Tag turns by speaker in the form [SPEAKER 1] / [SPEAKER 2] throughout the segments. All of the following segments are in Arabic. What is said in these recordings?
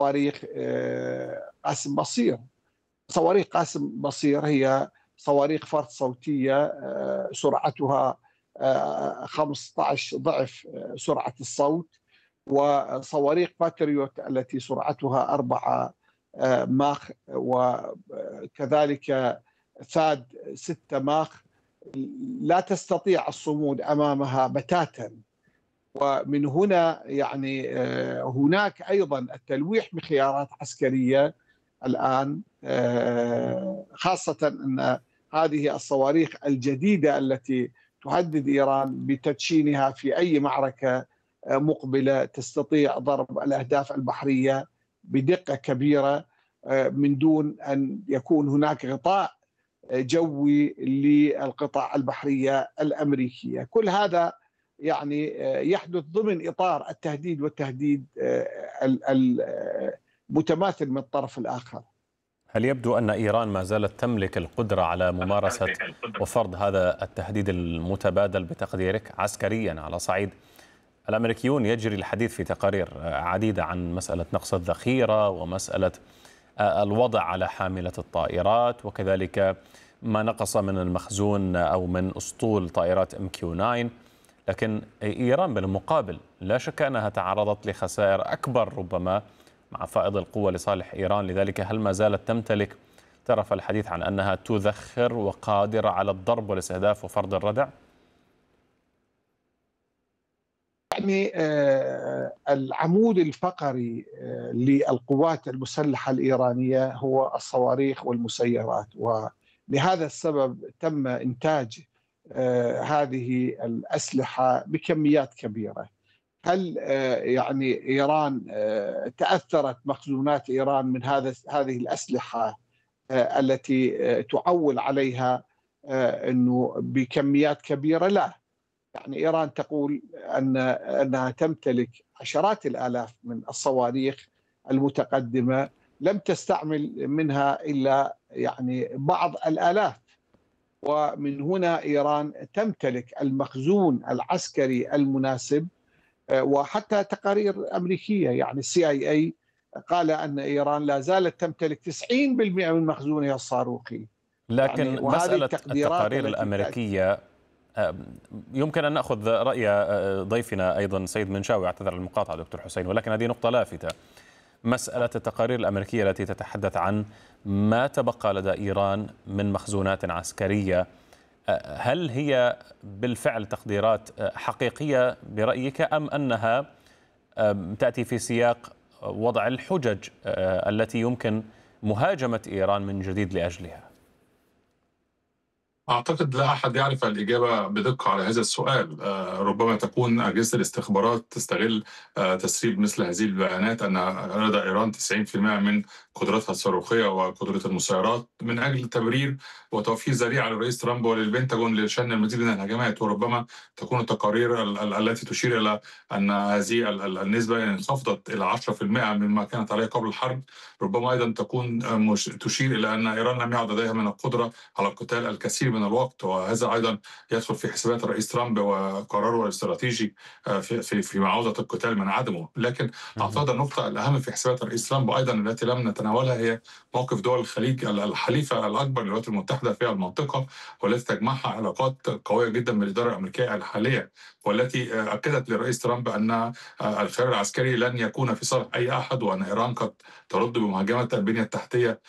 [SPEAKER 1] صواريخ قاسم بصير. صواريخ قاسم بصير هي صواريخ فرد صوتية سرعتها 15 ضعف سرعة الصوت، وصواريخ باتريوت التي سرعتها 4 ماخ، وكذلك ثاد 6 ماخ، لا تستطيع الصمود أمامها بتاتا. ومن هنا يعني هناك أيضا التلويح بخيارات عسكرية الآن، خاصة أن هذه الصواريخ الجديدة التي تهدد إيران بتدشينها في أي معركة مقبلة تستطيع ضرب الأهداف البحرية بدقة كبيرة من دون أن يكون هناك غطاء جوي للقطع البحرية الأمريكية. كل هذا يعني يحدث ضمن إطار التهديد والتهديد المتماثل من الطرف الآخر.
[SPEAKER 2] هل يبدو أن إيران ما زالت تملك القدرة على ممارسة وفرض هذا التهديد المتبادل بتقديرك عسكريا على صعيد؟ الأمريكيون يجري الحديث في تقارير عديدة عن مسألة نقص الذخيرة ومسألة الوضع على حاملة الطائرات، وكذلك ما نقص من المخزون أو من أسطول طائرات MQ-9. لكن إيران بالمقابل لا شك أنها تعرضت لخسائر أكبر ربما مع فائض القوة لصالح إيران. لذلك هل ما زالت تمتلك طرف الحديث عن أنها تذخر وقادرة على الضرب والاستهداف وفرض الردع؟
[SPEAKER 1] يعني العمود الفقري للقوات المسلحة الإيرانية هو الصواريخ والمسيرات، ولهذا السبب تم إنتاج هذه الأسلحة بكميات كبيرة. هل يعني إيران تأثرت مخزونات إيران من هذه الأسلحة التي تعول عليها أنه بكميات كبيرة؟ لا. يعني إيران تقول أنها تمتلك عشرات الآلاف من الصواريخ المتقدمة، لم تستعمل منها إلا يعني بعض الآلاف. ومن هنا إيران تمتلك المخزون العسكري المناسب. وحتى تقارير أمريكية، يعني CIA قال أن إيران لا زالت تمتلك 90% من مخزونها الصاروخي.
[SPEAKER 2] لكن
[SPEAKER 1] يعني
[SPEAKER 2] مسألة التقارير الأمريكية يمكن أن نأخذ رأي ضيفنا أيضا سيد منشاوي، اعتذر المقاطعة دكتور حسين، ولكن هذه نقطة لافتة. مسألة التقارير الأمريكية التي تتحدث عن ما تبقى لدى إيران من مخزونات عسكرية، هل هي بالفعل تقديرات حقيقية برأيك، أم أنها تأتي في سياق وضع الحجج التي يمكن مهاجمة إيران من جديد لأجلها؟
[SPEAKER 3] أعتقد لا أحد يعرف الإجابة بدقة على هذا السؤال. ربما تكون أجهزة الاستخبارات تستغل تسريب مثل هذه البيانات أن لدى إيران 90% من قدرتها الصاروخية وقدرة المسيرات من أجل تبرير وتوفير ذريعة للرئيس ترامب وللبنتاغون لشن المزيد من الهجمات. وربما تكون التقارير التي تشير إلى أن هذه النسبة انخفضت إلى 10% مما كانت عليه قبل الحرب، ربما أيضا تكون تشير إلى أن إيران لم يعد لديها من القدرة على القتال الكثير من الوقت. وهذا أيضا يدخل في حسابات الرئيس ترامب وقراره الاستراتيجي في معاوضة القتال من عدمه. لكن أعتقد النقطة الأهم في حسابات الرئيس ترامب أيضا التي لم نتناولها هي موقف دول الخليج الحليفة الأكبر للولايات المتحدة في المنطقة، والتي تجمعها علاقات قوية جدا بالإدارة الأمريكية الحالية، والتي أكدت للرئيس ترامب أن الخيار العسكري لن يكون في صالح أي أحد، وأن إيران قد ترد بمهاجمة البنية التحتية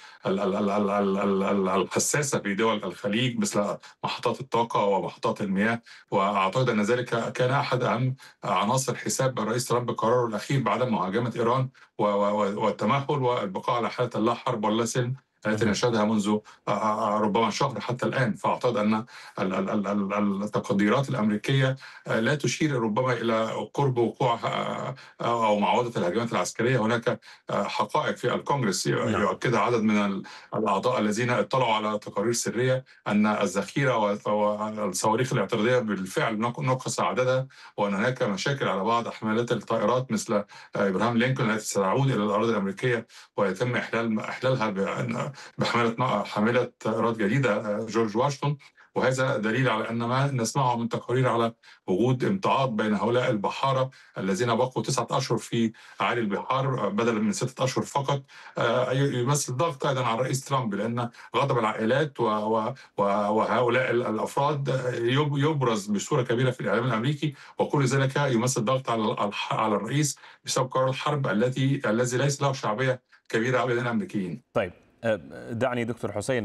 [SPEAKER 3] الحساسة في دول الخليج مثل محطات الطاقة ومحطات المياه. وأعتقد أن ذلك كان أحد أهم عناصر حساب الرئيس ترامب قراره الأخير بعدم مهاجمة إيران والتمهل والبقاء على حالة اللا حرب ولا سلم التي نشهدها منذ ربما شهر حتى الآن. فأعتقد أن التقديرات الأمريكية لا تشير ربما إلى قرب وقوع أو معاوضة الهجمات العسكرية. هناك حقائق في الكونغرس يؤكدها عدد من الأعضاء الذين اطلعوا على تقارير سرية أن الذخيرة والصواريخ الاعتراضية بالفعل نقص عددها، وأن هناك مشاكل على بعض حملات الطائرات مثل إبراهام لينكولن التي ستعود إلى الأراضي الأمريكية ويتم إحلالها بحملة طائرات جديدة جورج واشنطن. وهذا دليل على أن ما نسمعه من تقارير على وجود امتعاض بين هؤلاء البحارة الذين بقوا 9 أشهر في أعالي البحار بدلا من 6 أشهر فقط، يمثل ضغط أيضا على الرئيس ترامب، لأن غضب العائلات وهؤلاء الأفراد يبرز بصورة كبيرة في الإعلام الأمريكي، وكل ذلك يمثل ضغط على الرئيس بسبب قرار الحرب الذي ليس له شعبية كبيرة لدى الأمريكيين.
[SPEAKER 2] طيب، دعني دكتور حسين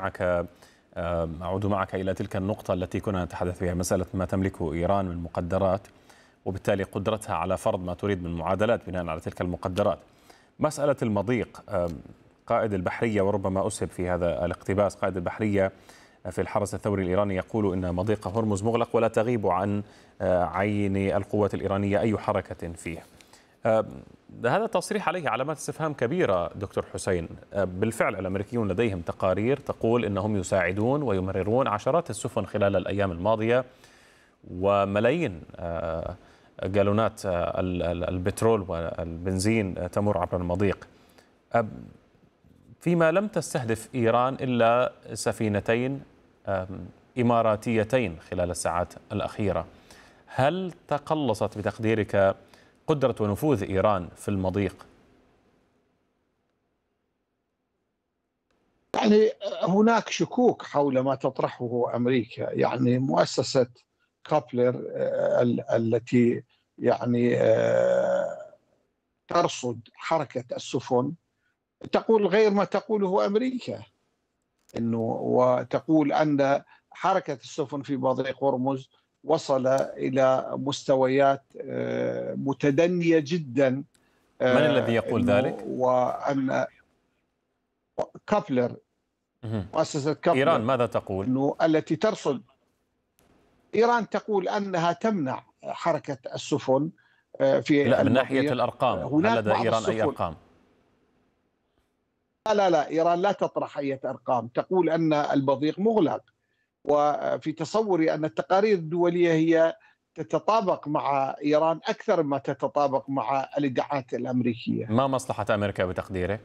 [SPEAKER 2] أعود معك إلى تلك النقطة التي كنا نتحدث فيها، مسألة ما تملكه إيران من مقدرات وبالتالي قدرتها على فرض ما تريد من معادلات بناء على تلك المقدرات. مسألة المضيق، قائد البحرية وربما أسهب في هذا الاقتباس، قائد البحرية في الحرس الثوري الإيراني يقول إن مضيق هرمز مغلق ولا تغيب عن عين القوات الإيرانية أي حركة فيه. هذا تصريح عليه علامات استفهام كبيرة دكتور حسين. بالفعل الأمريكيون لديهم تقارير تقول إنهم يساعدون ويمررون عشرات السفن خلال الأيام الماضية، وملايين جالونات البترول والبنزين تمر عبر المضيق، فيما لم تستهدف إيران إلا سفينتين إماراتيتين خلال الساعات الأخيرة. هل تقلصت بتقديرك قدرة ونفوذ إيران في المضيق؟
[SPEAKER 1] يعني هناك شكوك حول ما تطرحه أمريكا. يعني مؤسسة كابلر التي يعني ترصد حركة السفن تقول غير ما تقوله أمريكا، وتقول أن حركة السفن في مضيق هرمز وصل إلى مستويات متدنية جدا.
[SPEAKER 2] من الذي يقول ذلك؟
[SPEAKER 1] وأن كابلر، مؤسسة كابلر،
[SPEAKER 2] إيران ماذا تقول؟
[SPEAKER 1] إنه التي ترصد، إيران تقول أنها تمنع حركة السفن في
[SPEAKER 2] لا، من ناحية الأرقام هل لدى إيران أي أرقام؟
[SPEAKER 1] لا، إيران لا تطرح أي أرقام، تقول أن المضيق مغلق. وفي تصوري أن التقارير الدولية هي تتطابق مع إيران أكثر ما تتطابق مع الادعاءات الأمريكية.
[SPEAKER 2] ما مصلحة أمريكا بتقديرك؟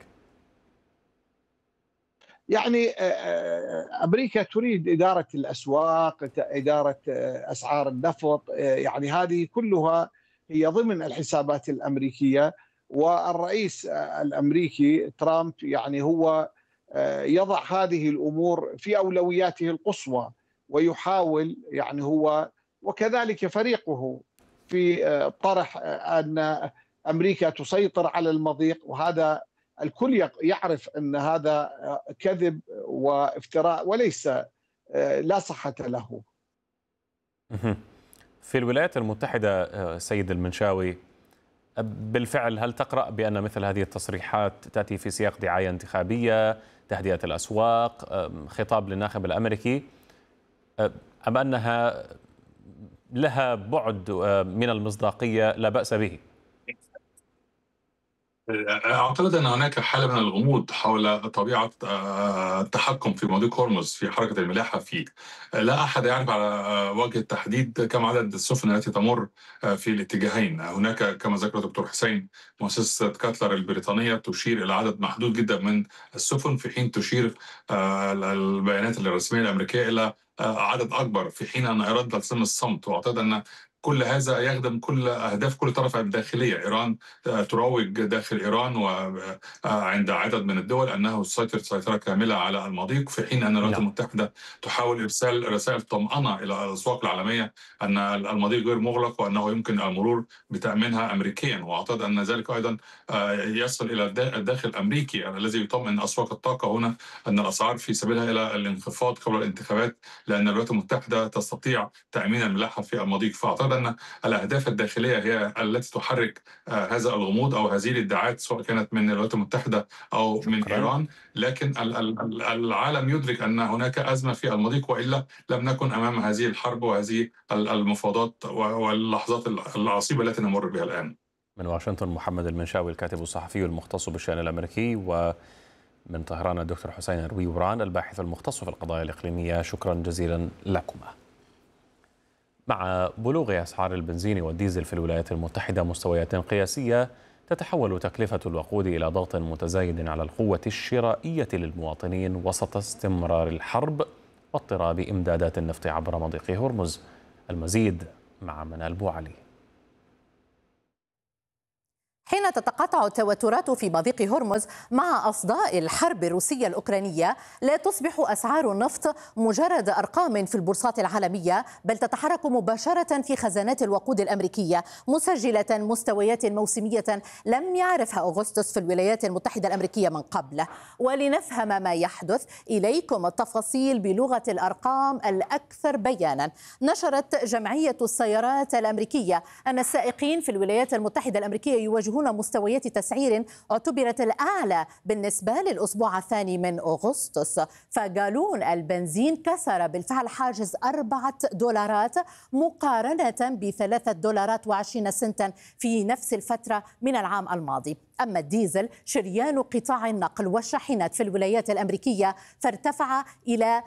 [SPEAKER 1] يعني أمريكا تريد إدارة الأسواق، إدارة أسعار النفط، يعني هذه كلها هي ضمن الحسابات الأمريكية. والرئيس الأمريكي ترامب يعني هو يضع هذه الأمور في أولوياته القصوى، ويحاول يعني هو وكذلك فريقه في طرح أن أمريكا تسيطر على المضيق، وهذا الكل يعرف أن هذا كذب وافتراء وليس لا صحة له.
[SPEAKER 2] في الولايات المتحدة سيد المنشاوي، بالفعل هل تقرأ بأن مثل هذه التصريحات تأتي في سياق دعاية انتخابية، تهدئة الأسواق، خطاب للناخب الأمريكي، أم أنها لها بعد من المصداقية لا بأس به؟
[SPEAKER 3] أعتقد أن هناك حالة من الغموض حول طبيعة التحكم في مضيق هرمز في حركة الملاحة فيه. لا أحد يعرف على وجه التحديد كم عدد السفن التي تمر في الاتجاهين. هناك كما ذكر دكتور حسين مؤسسة كاتلر البريطانية تشير إلى عدد محدود جدا من السفن، في حين تشير البيانات الرسمية الأمريكية إلى عدد أكبر، في حين أن إيران تلتزم الصمت. وأعتقد أن كل هذا يخدم كل أهداف كل طرف الداخلية. إيران تروج داخل إيران وعند عدد من الدول أنه تسيطر سيطرة كاملة على المضيق، في حين أن الولايات المتحدة تحاول إرسال رسائل طمأنة إلى الأسواق العالمية أن المضيق غير مغلق وأنه يمكن المرور بتأمينها أمريكيا. وأعتقد أن ذلك أيضا يصل إلى الداخل الأمريكي الذي يطمئن أسواق الطاقة هنا أن الأسعار في سبيلها إلى الانخفاض قبل الانتخابات، لأن الولايات المتحدة تستطيع تأمين الملاحة في المضيق. فأعتقد أن الأهداف الداخلية هي التي تحرك هذا الغموض أو هذه الادعاءات، سواء كانت من الولايات المتحدة أو من إيران. لكن العالم يدرك أن هناك أزمة في المضيق، وإلا لم نكن أمام هذه الحرب وهذه المفاوضات واللحظات العصيبة التي نمر بها الآن.
[SPEAKER 2] من واشنطن محمد المنشاوي الكاتب الصحفي المختص بالشأن الأمريكي، ومن طهران الدكتور حسين الرويوران الباحث المختص في القضايا الإقليمية. شكرا جزيلا لكما. مع بلوغ أسعار البنزين والديزل في الولايات المتحدة مستويات قياسية، تتحول تكلفة الوقود إلى ضغط متزايد على القوة الشرائية للمواطنين وسط استمرار الحرب واضطراب إمدادات النفط عبر مضيق هرمز. المزيد مع منال بوعلي.
[SPEAKER 4] حين تتقاطع التوترات في مضيق هرمز مع أصداء الحرب الروسية الأوكرانية، لا تصبح أسعار النفط مجرد أرقام في البورصات العالمية، بل تتحرك مباشرة في خزانات الوقود الأمريكية، مسجلة مستويات موسمية لم يعرفها أغسطس في الولايات المتحدة الأمريكية من قبل. ولنفهم ما يحدث، إليكم التفاصيل بلغة الأرقام الأكثر بيانا. نشرت جمعية السيارات الأمريكية أن السائقين في الولايات المتحدة الأمريكية يواجهون مستويات تسعير اعتبرت الأعلى بالنسبة للأسبوع الثاني من أغسطس، فجالون البنزين كسر بالفعل حاجز $4 مقارنة ب$3.20 في نفس الفترة من العام الماضي. أما الديزل شريان قطاع النقل والشاحنات في الولايات الأمريكية فارتفع إلى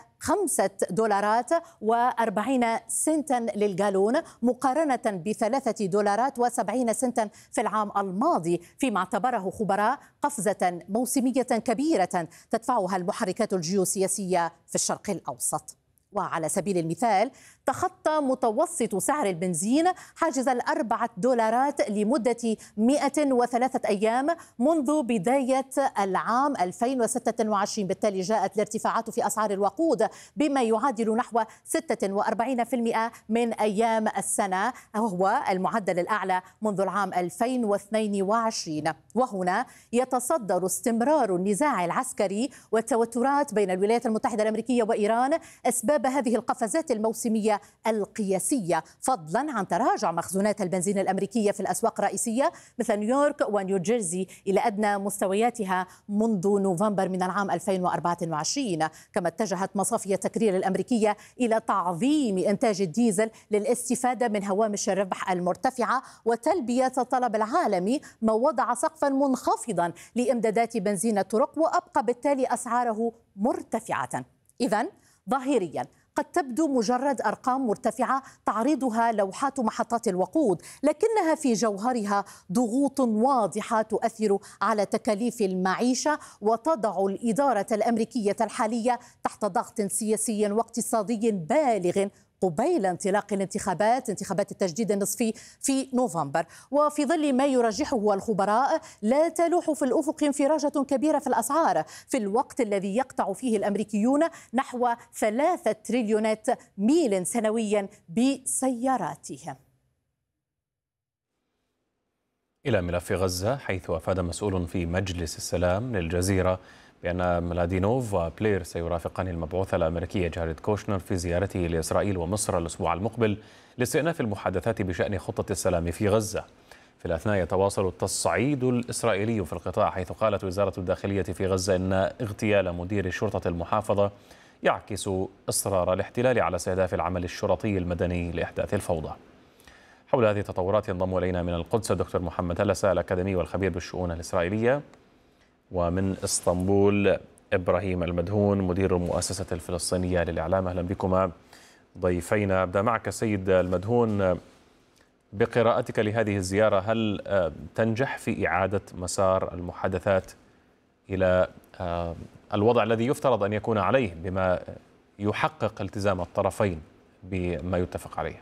[SPEAKER 4] $5.40 للجالون مقارنة $3.70 في العام الماضي، فيما اعتبره خبراء قفزة موسمية كبيرة تدفعها المحركات الجيوسياسية في الشرق الأوسط. وعلى سبيل المثال، تخطى متوسط سعر البنزين حاجز $4 لمدة 103 أيام منذ بداية العام 2026. بالتالي جاءت الارتفاعات في أسعار الوقود بما يعادل نحو 46% من أيام السنة، وهو المعدل الأعلى منذ العام 2022. وهنا يتصدر استمرار النزاع العسكري والتوترات بين الولايات المتحدة الأمريكية وإيران أسباب هذه القفزات الموسمية القياسية، فضلا عن تراجع مخزونات البنزين الأمريكية في الأسواق الرئيسية مثل نيويورك ونيوجيرسي إلى أدنى مستوياتها منذ نوفمبر من العام 2024. كما اتجهت مصافي التكرير الأمريكية إلى تعظيم إنتاج الديزل للاستفادة من هوامش الربح المرتفعة وتلبية الطلب العالمي، ما وضع سقفا منخفضا لإمدادات بنزين الطرق وأبقى بالتالي أسعاره مرتفعة. إذن ظاهريا قد تبدو مجرد أرقام مرتفعة تعرضها لوحات محطات الوقود، لكنها في جوهرها ضغوط واضحة تؤثر على تكاليف المعيشة وتضع الإدارة الأمريكية الحالية تحت ضغط سياسي واقتصادي بالغ قبيل انطلاق انتخابات التجديد النصفي في نوفمبر. وفي ظل ما يرجحه الخبراء، لا تلوح في الأفق انفراجة كبيرة في الأسعار في الوقت الذي يقطع فيه الأمريكيون نحو 3 تريليونات ميل سنويا بسياراتهم.
[SPEAKER 2] إلى ملف غزة، حيث أفاد مسؤول في مجلس السلام للجزيرة بأن ملادينوف وبلير سيرافقان المبعوث الأمريكي جاريد كوشنر في زيارته لإسرائيل ومصر الأسبوع المقبل لاستئناف المحادثات بشأن خطة السلام في غزة. في الأثناء يتواصل التصعيد الإسرائيلي في القطاع، حيث قالت وزارة الداخلية في غزة إن اغتيال مدير شرطة المحافظة يعكس إصرار الاحتلال على استهداف العمل الشرطي المدني لإحداث الفوضى. حول هذه التطورات ينضم إلينا من القدس الدكتور محمد هلسة الأكاديمي والخبير بالشؤون الإسرائيلية، ومن اسطنبول إبراهيم المدهون مدير المؤسسة الفلسطينية للإعلام. أهلا بكما ضيفينا. أبدأ معك سيد المدهون، بقراءتك لهذه الزيارة، هل تنجح في إعادة مسار المحادثات إلى الوضع الذي يفترض أن يكون عليه بما يحقق التزام الطرفين بما يتفق عليه؟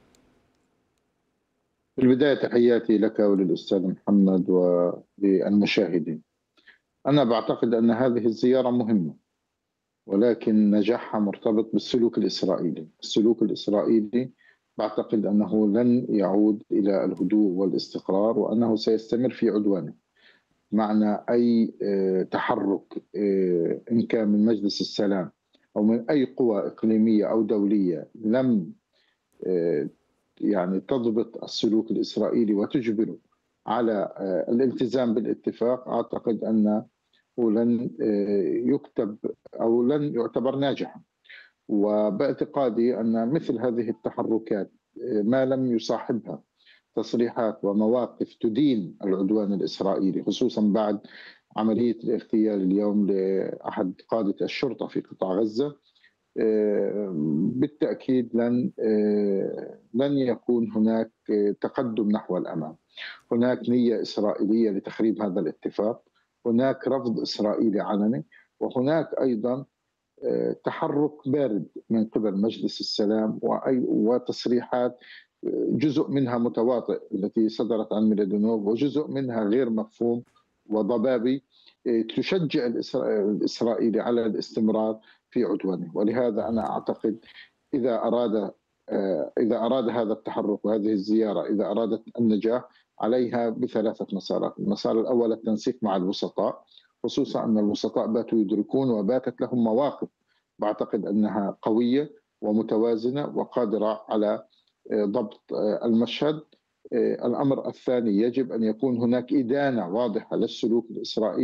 [SPEAKER 5] في البداية تحياتي لك وللأستاذ محمد وللمشاهدين. أنا بعتقد أن هذه الزيارة مهمة، ولكن نجاحها مرتبط بالسلوك الإسرائيلي. السلوك الإسرائيلي بعتقد أنه لن يعود إلى الهدوء والاستقرار، وأنه سيستمر في عدوانه. معنى أي تحرك إن كان من مجلس السلام أو من أي قوى إقليمية أو دولية لم يعني تضبط السلوك الإسرائيلي وتجبره على الالتزام بالاتفاق، أعتقد أنه لن يكتب أو لن يعتبر ناجحا. وباعتقادي أن مثل هذه التحركات ما لم يصاحبها تصريحات ومواقف تدين العدوان الإسرائيلي، خصوصا بعد عملية الاغتيال اليوم لأحد قادة الشرطة في قطاع غزة، بالتأكيد لن يكون هناك تقدم نحو الأمام. هناك نية إسرائيلية لتخريب هذا الاتفاق، هناك رفض إسرائيلي علني، وهناك أيضا تحرك بارد من قبل مجلس السلام وتصريحات جزء منها متواطئ التي صدرت عن ميلادونوف، وجزء منها غير مفهوم وضبابي تشجع الإسرائيلي على الاستمرار في عدوانه. ولهذا أنا أعتقد إذا أراد هذا التحرك وهذه الزيارة، إذا أرادت النجاح، عليها بثلاثة مسارات. المسار الأول التنسيق مع الوسطاء، خصوصا أن الوسطاء باتوا يدركون وباتت لهم مواقف بعتقد أنها قوية ومتوازنة وقادرة على ضبط المشهد. الأمر الثاني، يجب أن يكون هناك إدانة واضحة للسلوك الإسرائيلي